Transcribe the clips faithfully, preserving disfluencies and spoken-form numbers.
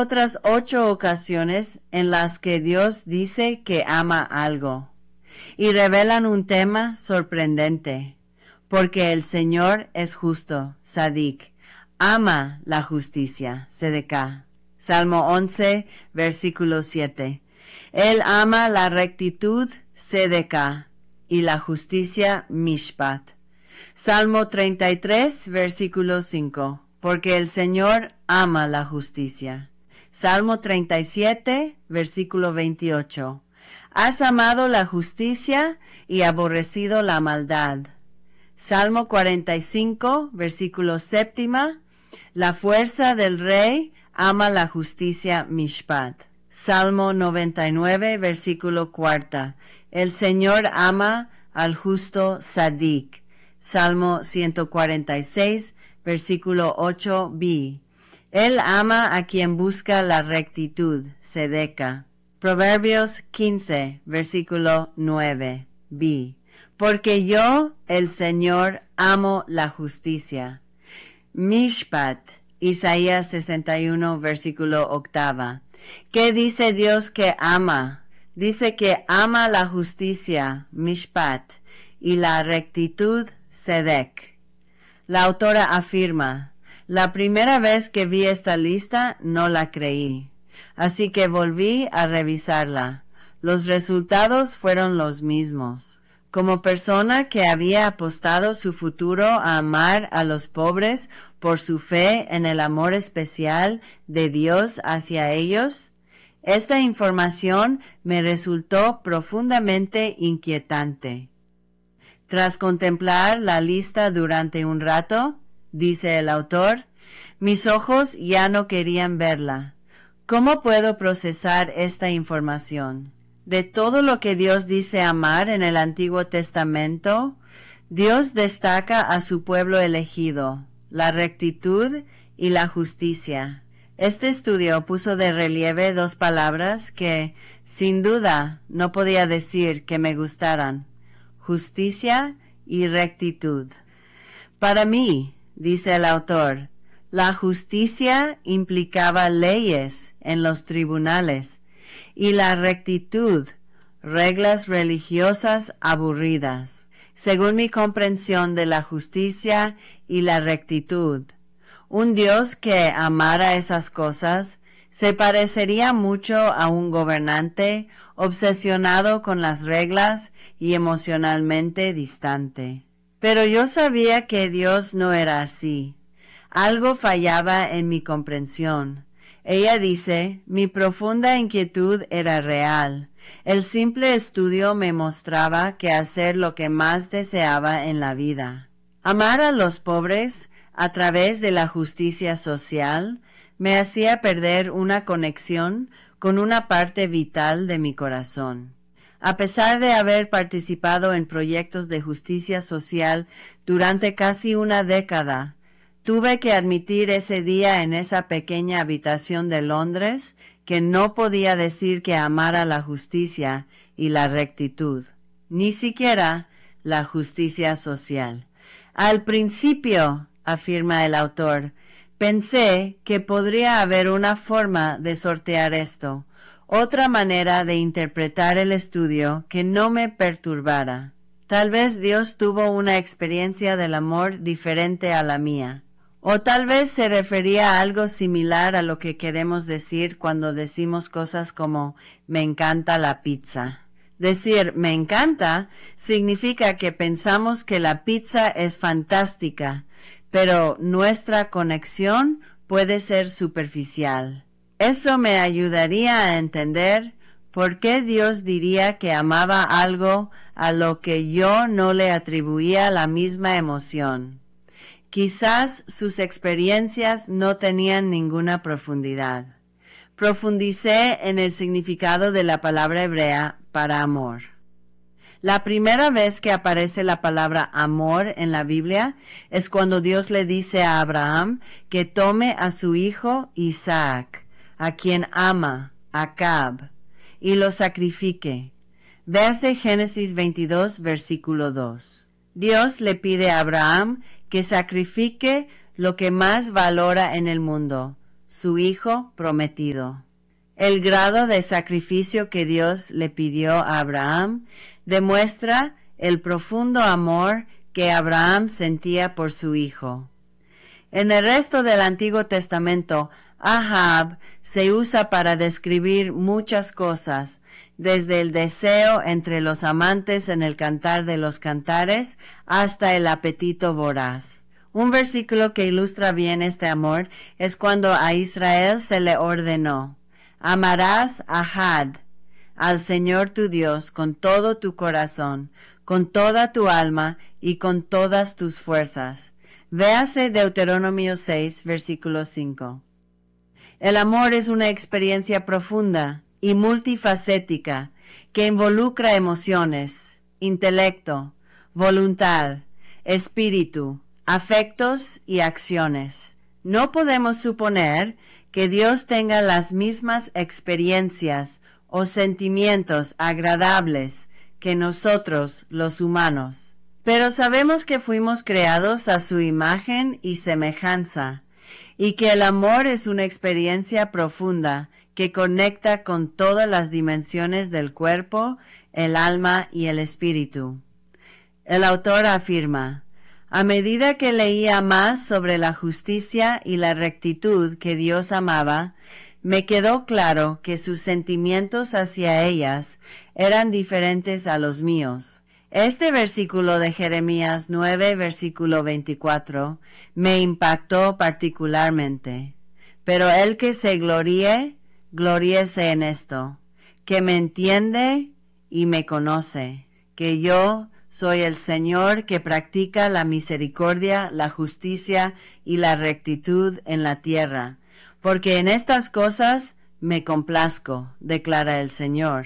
otras ocho ocasiones en las que Dios dice que ama algo, y revelan un tema sorprendente, porque el Señor es justo, Sadik, ama la justicia, Sedeká. Salmo once, versículo siete. Él ama la rectitud, Sedeká, y la justicia, Mishpat. Salmo treinta y tres, versículo cinco. Porque el Señor ama la justicia. Salmo treinta y siete, versículo veintiocho. Has amado la justicia y aborrecido la maldad. Salmo cuarenta y cinco, versículo séptima. La fuerza del rey ama la justicia, Mishpat. Salmo noventa y nueve, versículo cuarta. El Señor ama al justo Sadik. Salmo ciento cuarenta y seis, versículo ocho b. Él ama a quien busca la rectitud, Sedeká. Proverbios quince, versículo nueve b. Porque yo, el Señor, amo la justicia. Mishpat, Isaías sesenta y uno, versículo octava. ¿Qué dice Dios que ama? Dice que ama la justicia, Mishpat, y la rectitud, Sedek. La autora afirma, la primera vez que vi esta lista no la creí, así que volví a revisarla. Los resultados fueron los mismos. Como persona que había apostado su futuro a amar a los pobres por su fe en el amor especial de Dios hacia ellos, esta información me resultó profundamente inquietante. Tras contemplar la lista durante un rato, dice el autor, mis ojos ya no querían verla. ¿Cómo puedo procesar esta información? De todo lo que Dios dice amar en el Antiguo Testamento, Dios destaca a su pueblo elegido, la rectitud y la justicia. Este estudio puso de relieve dos palabras que, sin duda, no podía decir que me gustaran: justicia y rectitud. Para mí, dice el autor, la justicia implicaba leyes en los tribunales y la rectitud, reglas religiosas aburridas. Según mi comprensión de la justicia y la rectitud, un Dios que amara esas cosas se parecería mucho a un gobernante obsesionado con las reglas y emocionalmente distante. Pero yo sabía que Dios no era así. Algo fallaba en mi comprensión. Ella dice, mi profunda inquietud era real. El simple estudio me mostraba que hacer lo que más deseaba en la vida. Amar a los pobres a través de la justicia social me hacía perder una conexión con una parte vital de mi corazón. A pesar de haber participado en proyectos de justicia social durante casi una década, tuve que admitir ese día en esa pequeña habitación de Londres que no podía decir que amara la justicia y la rectitud, ni siquiera la justicia social. Al principio, afirma el autor, pensé que podría haber una forma de sortear esto, otra manera de interpretar el estudio que no me perturbara. Tal vez Dios tuvo una experiencia del amor diferente a la mía. O tal vez se refería a algo similar a lo que queremos decir cuando decimos cosas como me encanta la pizza. Decir me encanta significa que pensamos que la pizza es fantástica, pero nuestra conexión puede ser superficial. Eso me ayudaría a entender por qué Dios diría que amaba algo a lo que yo no le atribuía la misma emoción. Quizás sus experiencias no tenían ninguna profundidad. Profundicé en el significado de la palabra hebrea para amor. La primera vez que aparece la palabra amor en la Biblia es cuando Dios le dice a Abraham que tome a su hijo Isaac, a quien ama, Acab, y lo sacrifique. Véase Génesis veintidós, versículo dos. Dios le pide a Abraham que sacrifique lo que más valora en el mundo, su hijo prometido. El grado de sacrificio que Dios le pidió a Abraham demuestra el profundo amor que Abraham sentía por su hijo. En el resto del Antiguo Testamento, Ahab se usa para describir muchas cosas, desde el deseo entre los amantes en el Cantar de los Cantares hasta el apetito voraz. Un versículo que ilustra bien este amor es cuando a Israel se le ordenó: amarás a Had, al Señor tu Dios, con todo tu corazón, con toda tu alma y con todas tus fuerzas. Véase Deuteronomio seis, versículo cinco. El amor es una experiencia profunda y multifacética que involucra emociones, intelecto, voluntad, espíritu, afectos y acciones. No podemos suponer que Dios tenga las mismas experiencias o sentimientos agradables que nosotros los humanos. Pero sabemos que fuimos creados a su imagen y semejanza, y que el amor es una experiencia profunda que conecta con todas las dimensiones del cuerpo, el alma y el espíritu. El autor afirma: a medida que leía más sobre la justicia y la rectitud que Dios amaba, me quedó claro que sus sentimientos hacia ellas eran diferentes a los míos. Este versículo de Jeremías nueve, versículo veinticuatro, me impactó particularmente. Pero el que se gloríe, gloríese en esto, que me entiende y me conoce, que yo soy el Señor que practica la misericordia, la justicia y la rectitud en la tierra, porque en estas cosas me complazco, declara el Señor.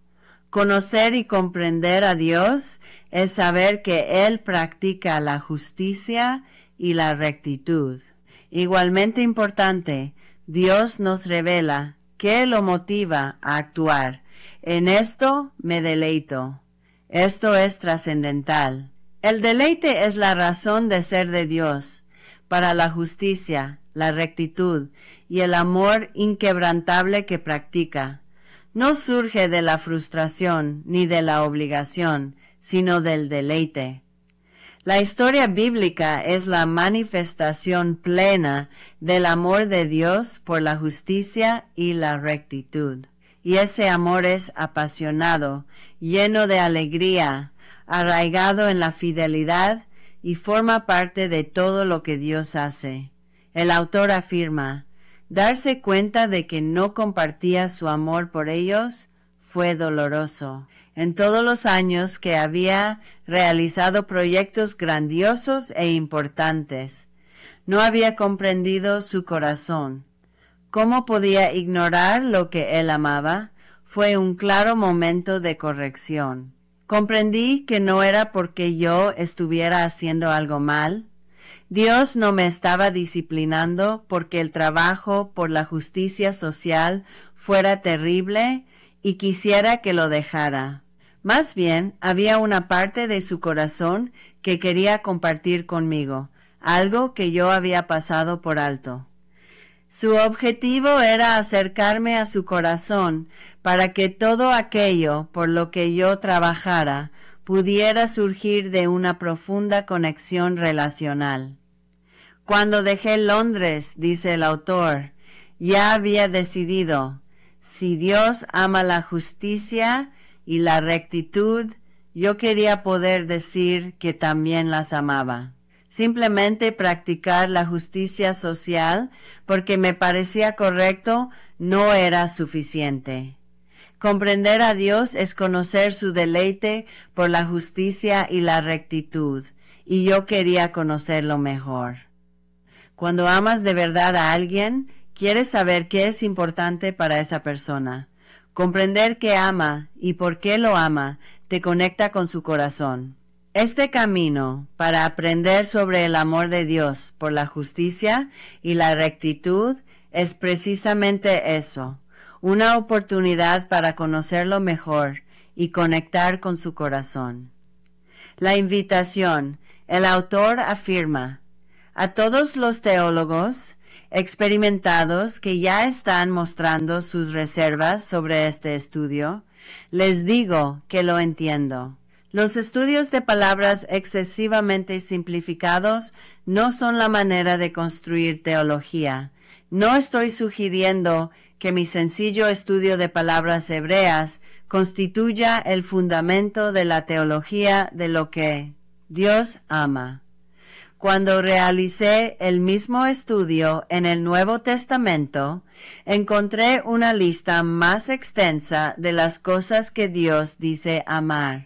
Conocer y comprender a Dios es saber que Él practica la justicia y la rectitud. Igualmente importante, Dios nos revela qué lo motiva a actuar. En esto me deleito. Esto es trascendental. El deleite es la razón de ser de Dios, para la justicia, la rectitud y el amor inquebrantable que practica. No surge de la frustración ni de la obligación, sino del deleite. La historia bíblica es la manifestación plena del amor de Dios por la justicia y la rectitud. Y ese amor es apasionado, lleno de alegría, arraigado en la fidelidad y forma parte de todo lo que Dios hace. El autor afirma: darse cuenta de que no compartía su amor por ellos fue doloroso. En todos los años que había realizado proyectos grandiosos e importantes, no había comprendido su corazón. ¿Cómo podía ignorar lo que él amaba? Fue un claro momento de corrección. Comprendí que no era porque yo estuviera haciendo algo mal. Dios no me estaba disciplinando porque el trabajo por la justicia social fuera terrible y quisiera que lo dejara. Más bien, había una parte de su corazón que quería compartir conmigo, algo que yo había pasado por alto. Su objetivo era acercarme a su corazón para que todo aquello por lo que yo trabajara pudiera surgir de una profunda conexión relacional. Cuando dejé Londres, dice el autor, ya había decidido, si Dios ama la justicia y la rectitud, yo quería poder decir que también las amaba. Simplemente practicar la justicia social porque me parecía correcto no era suficiente. Comprender a Dios es conocer su deleite por la justicia y la rectitud, y yo quería conocerlo mejor. Cuando amas de verdad a alguien, quieres saber qué es importante para esa persona. Comprender qué ama y por qué lo ama te conecta con su corazón. Este camino para aprender sobre el amor de Dios por la justicia y la rectitud es precisamente eso, una oportunidad para conocerlo mejor y conectar con su corazón. La invitación, el autor afirma, a todos los teólogos, experimentados que ya están mostrando sus reservas sobre este estudio, les digo que lo entiendo. Los estudios de palabras excesivamente simplificados no son la manera de construir teología. No estoy sugiriendo que mi sencillo estudio de palabras hebreas constituya el fundamento de la teología de lo que Dios ama. Cuando realicé el mismo estudio en el Nuevo Testamento, encontré una lista más extensa de las cosas que Dios dice amar.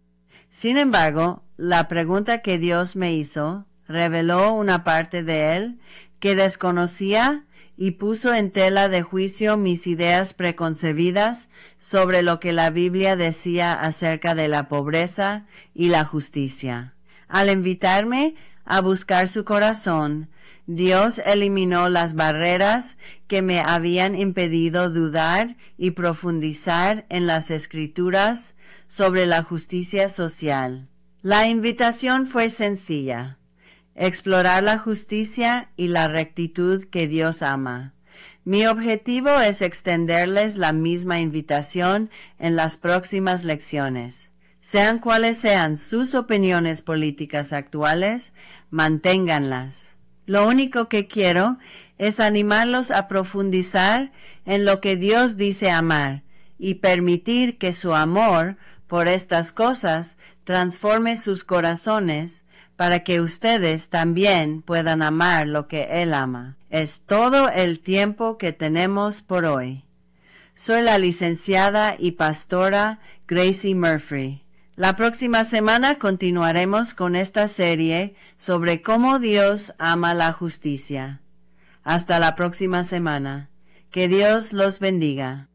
Sin embargo, la pregunta que Dios me hizo reveló una parte de Él que desconocía y puso en tela de juicio mis ideas preconcebidas sobre lo que la Biblia decía acerca de la pobreza y la justicia. Al invitarme a buscar su corazón, Dios eliminó las barreras que me habían impedido dudar y profundizar en las Escrituras sobre la justicia social. La invitación fue sencilla: explorar la justicia y la rectitud que Dios ama. Mi objetivo es extenderles la misma invitación en las próximas lecciones. Sean cuales sean sus opiniones políticas actuales, manténganlas. Lo único que quiero es animarlos a profundizar en lo que Dios dice amar y permitir que su amor por estas cosas transforme sus corazones para que ustedes también puedan amar lo que Él ama. Es todo el tiempo que tenemos por hoy. Soy la licenciada y pastora Gracie Murphy. La próxima semana continuaremos con esta serie sobre cómo Dios ama la justicia. Hasta la próxima semana. Que Dios los bendiga.